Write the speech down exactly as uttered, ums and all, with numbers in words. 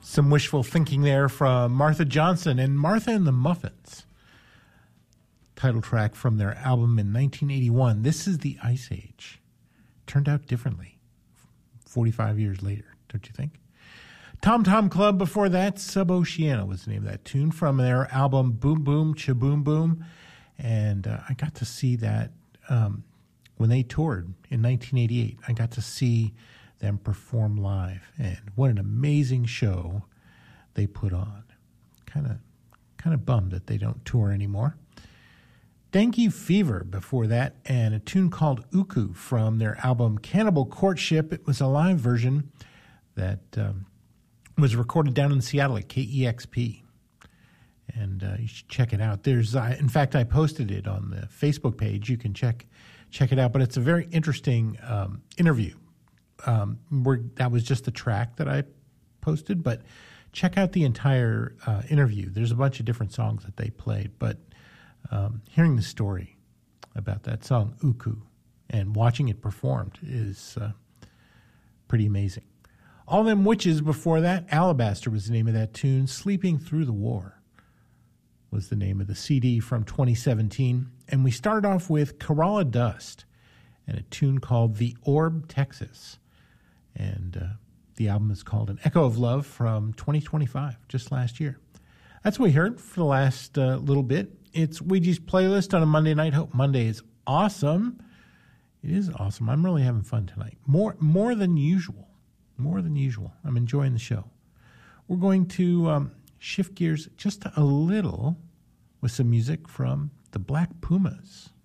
Some wishful thinking there from Martha Johnson and Martha and the Muffins. Title track from their album in nineteen eighty-one, This is the Ice Age. Turned out differently forty-five years later, don't you think? Tom Tom Club before that, Sub-Oceana was the name of that tune from their album Boom Boom Cha-Boom Boom. And uh, I got to see that um, when they toured in nineteen eighty-eight. I got to see them perform live, and what an amazing show they put on. Kind of kind of bummed that they don't tour anymore. Dengue Fever before that, and a tune called Uku from their album Cannibal Courtship. It was a live version that um, was recorded down in Seattle at K E X P. And uh, you should check it out. There's, uh, in fact, I posted it on the Facebook page. You can check check it out. But it's a very interesting um, interview. Um, where that was just the track that I posted, but check out the entire uh, interview. There's a bunch of different songs that they played, but um, hearing the story about that song, Uku, and watching it performed is uh, pretty amazing. All Them Witches before that, Alabaster was the name of that tune. Sleeping Through the War was the name of the C D from twenty seventeen. And we started off with Kerala Dust and a tune called The Orb, Texas. And uh, the album is called An Echo of Love from twenty twenty-five, just last year. That's what we heard for the last uh, little bit. It's Ouija's playlist on a Monday night. Hope Monday is awesome. It is awesome. I'm really having fun tonight. More, more than usual. More than usual. I'm enjoying the show. We're going to um, shift gears just a little with some music from the Black Pumas.